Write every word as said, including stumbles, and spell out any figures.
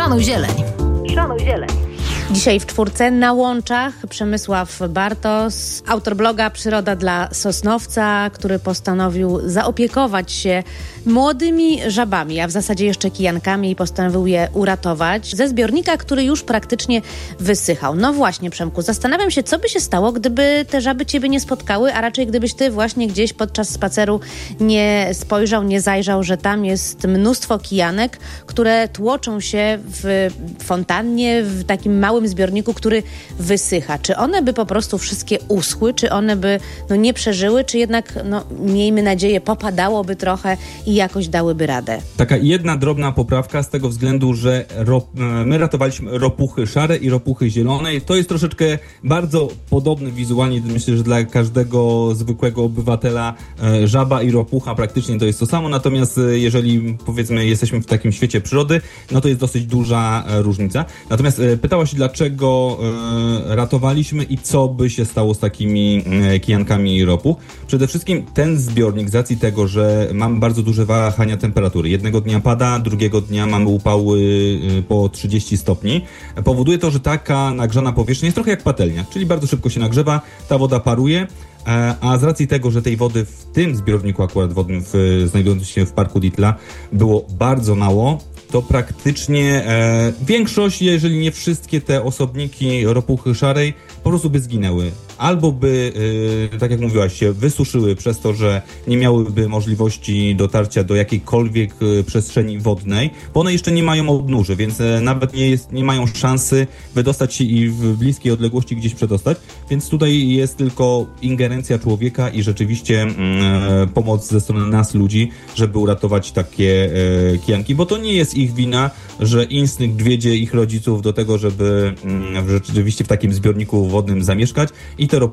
Szanuj zieleń. Szanuj zieleń. Dzisiaj w czwórce na łączach Przemysław Bartos, autor bloga Przyroda dla Sosnowca, który postanowił zaopiekować się młodymi żabami, a w zasadzie jeszcze kijankami, i postanowił je uratować ze zbiornika, który już praktycznie wysychał. No właśnie, Przemku, zastanawiam się, co by się stało, gdyby te żaby ciebie nie spotkały, a raczej gdybyś ty właśnie gdzieś podczas spaceru nie spojrzał, nie zajrzał, że tam jest mnóstwo kijanek, które tłoczą się w fontannie, w takim małym zbiorniku, który wysycha. Czy one by po prostu wszystkie uschły, czy one by no, nie przeżyły, czy jednak, no, miejmy nadzieję, popadałoby trochę i jakoś dałyby radę? Taka jedna drobna poprawka z tego względu, że ro, my ratowaliśmy ropuchy szare i ropuchy zielone i to jest troszeczkę bardzo podobny wizualnie, myślę, że dla każdego zwykłego obywatela żaba i ropucha praktycznie to jest to samo, natomiast jeżeli powiedzmy jesteśmy w takim świecie przyrody, no to jest dosyć duża różnica. Natomiast pytałaś, dlaczego e, ratowaliśmy i co by się stało z takimi e, kijankami ropuch. Przede wszystkim ten zbiornik z racji tego, że mamy bardzo duże wahania temperatury. Jednego dnia pada, drugiego dnia mamy upały e, po trzydzieści stopni. Powoduje to, że taka nagrzana powierzchnia jest trochę jak patelnia, czyli bardzo szybko się nagrzewa, ta woda paruje. A z racji tego, że tej wody w tym zbiorniku akurat wodnym w, znajdującym się w parku Dietla było bardzo mało, to praktycznie e, większość, jeżeli nie wszystkie te osobniki ropuchy szarej po prostu by zginęły. Albo by, e, tak jak mówiłaś, się wysuszyły przez to, że nie miałyby możliwości dotarcia do jakiejkolwiek e, przestrzeni wodnej, bo one jeszcze nie mają odnóży, więc e, nawet nie, jest, nie mają szansy wydostać się i w bliskiej odległości gdzieś przedostać, więc tutaj jest tylko ingerencja człowieka i rzeczywiście e, pomoc ze strony nas, ludzi, żeby uratować takie e, kijanki, bo to nie jest ich wina, że instynkt wiedzie ich rodziców do tego, żeby mm, rzeczywiście w takim zbiorniku wodnym zamieszkać i te